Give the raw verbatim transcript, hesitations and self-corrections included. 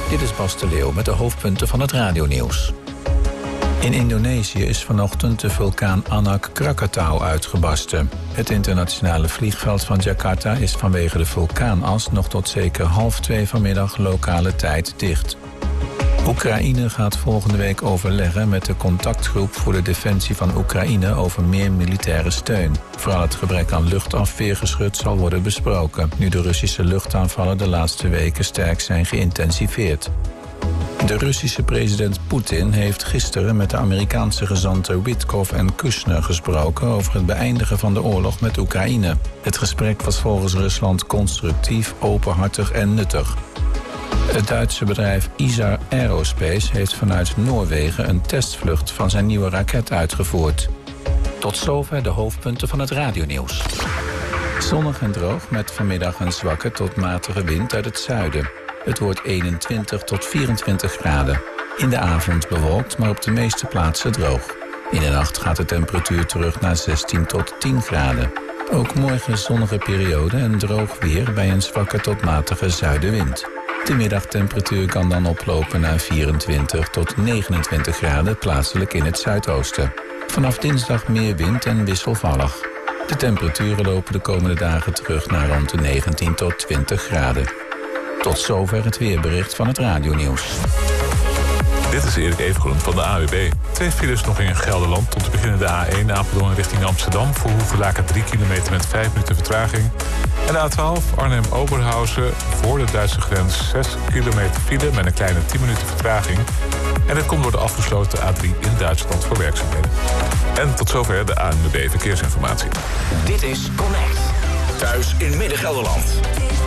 Dit is Bas de Leeuw met de hoofdpunten van het radionieuws. In Indonesië is vanochtend de vulkaan Anak Krakatau uitgebarsten. Het internationale vliegveld van Jakarta is vanwege de vulkaanas nog tot zeker half twee vanmiddag lokale tijd dicht. Oekraïne gaat volgende week overleggen met de contactgroep voor de defensie van Oekraïne over meer militaire steun. Vooral het gebrek aan luchtafweergeschut zal worden besproken, nu de Russische luchtaanvallen de laatste weken sterk zijn geïntensiveerd. De Russische president Poetin heeft gisteren met de Amerikaanse gezanten Witkoff en Kushner gesproken over het beëindigen van de oorlog met Oekraïne. Het gesprek was volgens Rusland constructief, openhartig en nuttig. Het Duitse bedrijf Isar Aerospace heeft vanuit Noorwegen een testvlucht van zijn nieuwe raket uitgevoerd. Tot zover de hoofdpunten van het radionieuws. Zonnig en droog met vanmiddag een zwakke tot matige wind uit het zuiden. Het wordt eenentwintig tot vierentwintig graden. In de avond bewolkt, maar op de meeste plaatsen droog. In de nacht gaat de temperatuur terug naar zestien tot tien graden. Ook morgen zonnige periode en droog weer bij een zwakke tot matige zuidenwind. De middagtemperatuur kan dan oplopen naar vierentwintig tot negenentwintig graden, plaatselijk in het zuidoosten. Vanaf dinsdag meer wind en wisselvallig. De temperaturen lopen de komende dagen terug naar rond de negentien tot twintig graden. Tot zover het weerbericht van het radionieuws. Dit is Erik Evengroen van de A W B. Twee files nog in Gelderland. Tot te beginnen de A één Apeldoorn richting Amsterdam. Voor Hoevelaken drie kilometer met vijf minuten vertraging. En de A twaalf Arnhem-Oberhausen voor de Duitse grens zes kilometer file met een kleine tien minuten vertraging. En dit komt door de afgesloten A drie in Duitsland voor werkzaamheden. En tot zover de A N W B Verkeersinformatie. Dit is Connect. Thuis in Midden-Gelderland.